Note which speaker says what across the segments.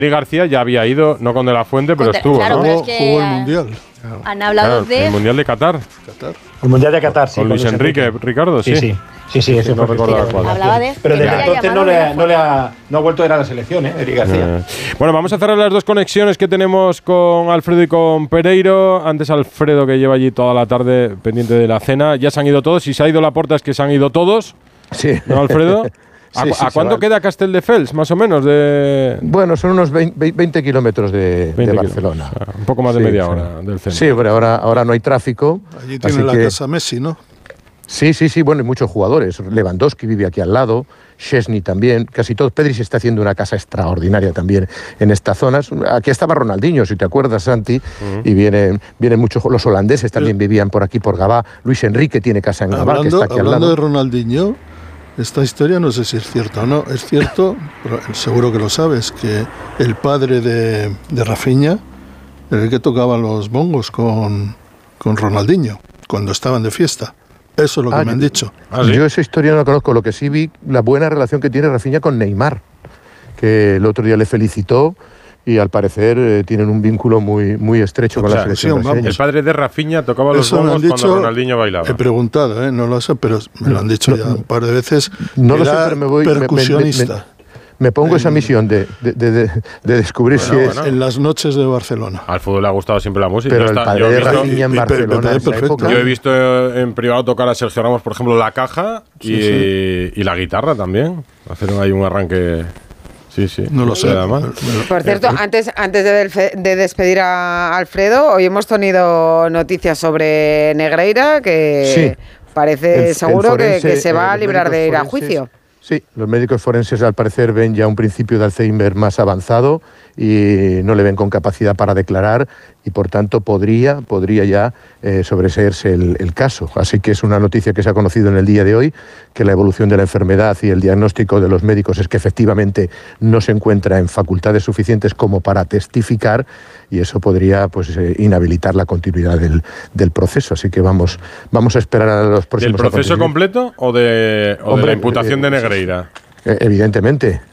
Speaker 1: García ya había ido, no con De la Fuente, pero estuvo,
Speaker 2: claro,
Speaker 1: ¿no?
Speaker 2: pero es que
Speaker 3: Jugó el Mundial.
Speaker 2: han hablado de...
Speaker 1: El Mundial de Qatar.
Speaker 4: El Mundial de Qatar, sí.
Speaker 1: Con Luis Enrique, Ricardo, sí.
Speaker 4: Sí, ese
Speaker 1: no
Speaker 4: fue
Speaker 1: recordaba cuál.
Speaker 2: Hablaba de...
Speaker 4: Pero desde
Speaker 2: que
Speaker 4: entonces
Speaker 2: había
Speaker 4: no ha vuelto a ir a la selección, Eric García.
Speaker 1: Bueno, vamos a cerrar las dos conexiones que tenemos con Alfredo y con Pereiro. Antes Alfredo, que lleva allí toda la tarde pendiente de la cena. Ya se han ido todos. Si se ha ido Laporta es que se han ido todos.
Speaker 5: Sí.
Speaker 1: ¿No, Alfredo? ¿A cuánto queda Castelldefels, más o menos?
Speaker 5: Bueno, son unos 20 kilómetros de Barcelona.
Speaker 1: O sea, un poco más de media hora del centro.
Speaker 5: Sí, pero ahora no hay tráfico.
Speaker 3: Allí tiene la casa Messi, ¿no?
Speaker 5: Sí, bueno, y muchos jugadores. Lewandowski vive aquí al lado, Szczesny también, casi todos. Pedri se está haciendo una casa extraordinaria también en estas zonas. Aquí estaba Ronaldinho, si te acuerdas, Santi, y vienen muchos. Los holandeses también vivían por aquí, por Gavá. Luis Enrique tiene casa en Gavá, que está aquí al lado.
Speaker 3: Hablando de Ronaldinho, esta historia no sé si es cierta o no. Es cierto, pero seguro que lo sabes, que el padre de Rafinha era el que tocaba los bongos con Ronaldinho cuando estaban de fiesta. Eso es lo que me han dicho.
Speaker 5: ¿Sí? Yo esa historia no la conozco. Lo que sí vi, la buena relación que tiene Rafinha con Neymar, que el otro día le felicitó y al parecer tienen un vínculo muy estrecho con la selección brasileña.
Speaker 1: El padre de Rafinha tocaba los bongos cuando Ronaldinho bailaba.
Speaker 3: He preguntado, no lo sé, pero me lo han dicho ya un par de veces.
Speaker 5: No lo sé, pero me voy...
Speaker 3: Percusionista.
Speaker 5: Me pongo esa misión de descubrir si es...
Speaker 3: En las noches de Barcelona.
Speaker 1: Al fútbol le ha gustado siempre la música.
Speaker 5: Pero el padre de Rafinha en Barcelona en esa época...
Speaker 1: Yo he visto en privado tocar a Sergio Ramos, por ejemplo, la caja y la guitarra también. Hacer ahí un arranque... Sí.
Speaker 3: No lo sé.
Speaker 6: Por cierto, antes de despedir a Alfredo, hoy hemos tenido noticias sobre Negreira, que parece seguro que se va a librar de ir a juicio.
Speaker 5: Sí, los médicos forenses al parecer ven ya un principio de Alzheimer más avanzado y no le ven con capacidad para declarar y por tanto podría ya sobreseerse el caso. Así que es una noticia que se ha conocido en el día de hoy, que la evolución de la enfermedad y el diagnóstico de los médicos es que efectivamente no se encuentra en facultades suficientes como para testificar y eso podría inhabilitar la continuidad del proceso. Así que vamos a esperar a los próximos...
Speaker 1: ¿Del proceso completo o de la imputación de Negreira?
Speaker 5: Evidentemente,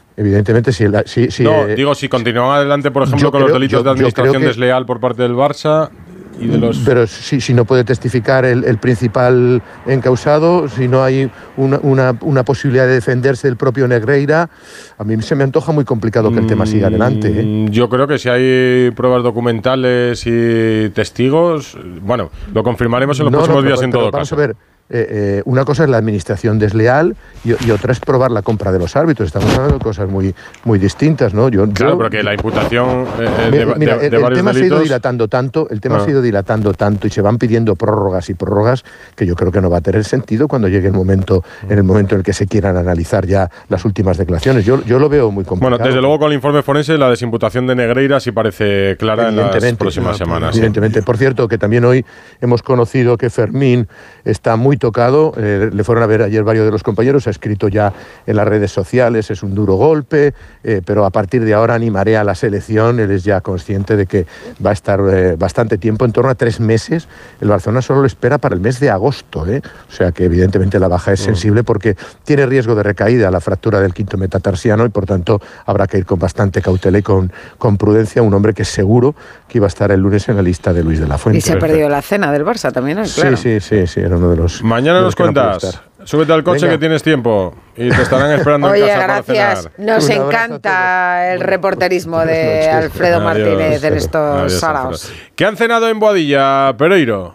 Speaker 5: si
Speaker 1: no, digo, si continúan adelante, por ejemplo, con los delitos de administración desleal por parte del Barça y de los...
Speaker 5: Pero si no puede testificar el principal encausado, si no hay una posibilidad de defenderse del propio Negreira, a mí se me antoja muy complicado que el tema siga adelante.
Speaker 1: Yo creo que si hay pruebas documentales y testigos, bueno, lo confirmaremos en los próximos días en todo caso.
Speaker 5: Vamos a ver. Una cosa es la administración desleal y otra es probar la compra de los árbitros. Estamos hablando de cosas muy distintas, ¿no?
Speaker 1: Claro, pero que la imputación
Speaker 5: mira,
Speaker 1: de
Speaker 5: el
Speaker 1: varios
Speaker 5: tema
Speaker 1: delitos...
Speaker 5: se ha ido dilatando tanto y se van pidiendo prórrogas que yo creo que no va a tener sentido cuando llegue el momento en el que se quieran analizar ya las últimas declaraciones. Yo lo veo muy complicado.
Speaker 1: Bueno, desde luego con el informe forense la desimputación de Negreira sí parece clara en las próximas semanas.
Speaker 5: Evidentemente. Por cierto, que también hoy hemos conocido que Fermín está muy tocado, le fueron a ver ayer varios de los compañeros, ha escrito ya en las redes sociales, es un duro golpe, pero a partir de ahora animaré a la selección, él es ya consciente de que va a estar bastante tiempo, en torno a 3 meses, el Barcelona solo lo espera para el mes de agosto, o sea que evidentemente la baja es sensible porque tiene riesgo de recaída, la fractura del quinto metatarsiano y por tanto habrá que ir con bastante cautela y con prudencia, un hombre que seguro que iba a estar el lunes en la lista de Luis de la Fuente.
Speaker 6: Y se ha perdido la cena del Barça también, claro.
Speaker 5: Sí, era uno de los...
Speaker 1: Mañana nos cuentas. Súbete al coche. Venga. Que tienes tiempo y te estarán esperando en casa para cenar.
Speaker 6: Nos encanta el reporterismo de Alfredo Martínez en estos saraos.
Speaker 1: ¿Qué han cenado en Boadilla, Pereiro?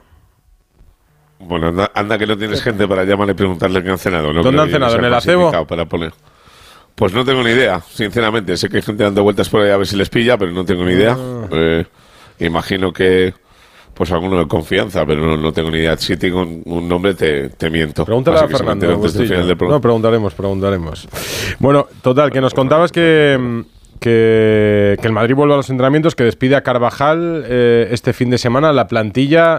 Speaker 7: Bueno, anda que no tienes gente para llamarle y preguntarle qué han cenado. No.
Speaker 1: ¿Dónde han cenado? ¿En el acebo?
Speaker 7: Para poner. Pues no tengo ni idea, sinceramente. Sé que hay gente dando vueltas por ahí a ver si les pilla, pero no tengo ni idea. Imagino que... Pues alguno de confianza, pero no tengo ni idea. Si tengo un nombre, te miento.
Speaker 1: Pregúntale a Fernando. No, preguntaremos. Bueno, total, que nos contabas que el Madrid vuelve a los entrenamientos, que despide a Carvajal este fin de semana. La plantilla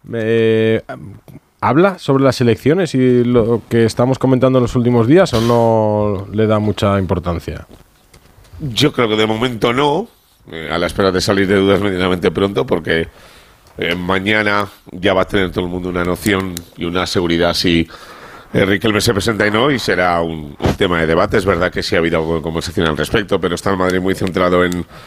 Speaker 1: habla sobre las elecciones y lo que estamos comentando en los últimos días, ¿o no le da mucha importancia?
Speaker 7: Yo creo que de momento no, a la espera de salir de dudas medianamente pronto, porque... mañana ya va a tener todo el mundo una noción y una seguridad si Riquelme se presenta y no, y será un tema de debate. Es verdad que sí ha habido algo de conversación al respecto, pero está el Madrid muy centrado en